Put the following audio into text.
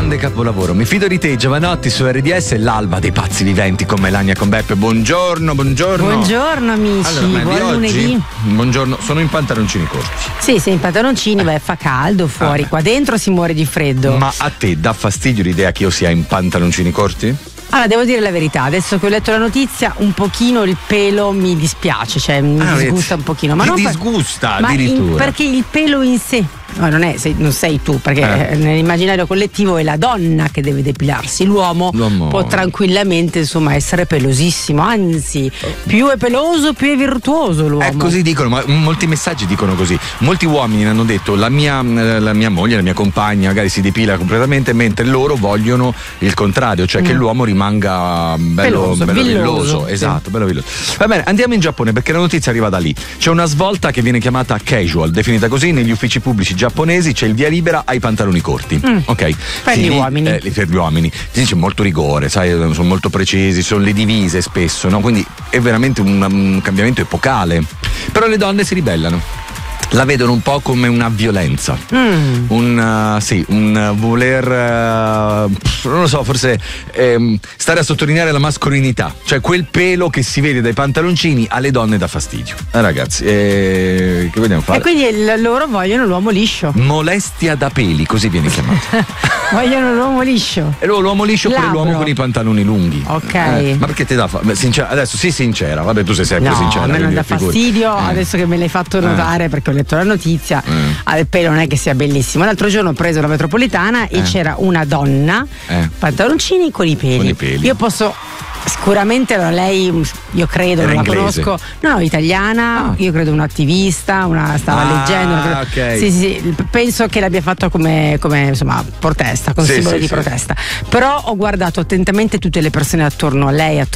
grande capolavoro. Mi fido di te, Giovanotti su RDS e l'alba dei pazzi viventi con Melania con Beppe. Buongiorno. Buongiorno amici, Allora, buon lunedì. Buongiorno, sono in pantaloncini corti. Sì, sei in pantaloncini, beh, fa caldo fuori, qua dentro si muore di freddo. Ma a te dà fastidio l'idea che io sia in pantaloncini corti? Allora, devo dire la verità, adesso che ho letto la notizia, un pochino il pelo mi dispiace, cioè mi disgusta un pochino. Ma ti non disgusta addirittura? Perché il pelo in sé, no, non sei tu, perché nell'immaginario collettivo è la donna che deve depilarsi, l'uomo può tranquillamente insomma essere pelosissimo, anzi più è peloso più è virtuoso l'uomo. Così dicono, ma molti messaggi dicono così. Molti uomini hanno detto la mia moglie, la mia compagna magari si depila completamente, mentre loro vogliono il contrario, cioè che l'uomo rimanga bello villoso. Esatto, bello villoso. Va bene, andiamo in Giappone perché la notizia arriva da lì. C'è una svolta che viene chiamata casual, definita così negli uffici pubblici giapponesi, c'è il via libera ai pantaloni corti. Ok? Per gli uomini. Per gli uomini. C'è molto rigore, sai, sono molto precisi, sono le divise spesso, no? Quindi è veramente un cambiamento epocale. Però le donne si ribellano. La vedono un po' come una violenza, un voler, non lo so, forse stare a sottolineare la mascolinità, cioè quel pelo che si vede dai pantaloncini alle donne dà fastidio. Ragazzi, che vogliamo fare? E quindi loro vogliono l'uomo liscio. Molestia da peli, così viene chiamato. Vogliono l'uomo liscio. E l'uomo liscio oppure l'uomo con i pantaloni lunghi. Ok. Ma perché ti dà adesso sii sincera, vabbè, tu sei sempre sincera. A me non dà fastidio, adesso che me l'hai fatto notare perché ho letto la notizia, il pelo non è che sia bellissimo. L'altro giorno ho preso la metropolitana e c'era una donna, pantaloncini con i peli. Io posso sicuramente, lei, io credo, era non la inglese. conosco, no, italiana, io credo un'attivista, stava leggendo, okay. sì, penso che l'abbia fatto come insomma protesta, con simbolo di protesta. Però ho guardato attentamente tutte le persone attorno a lei,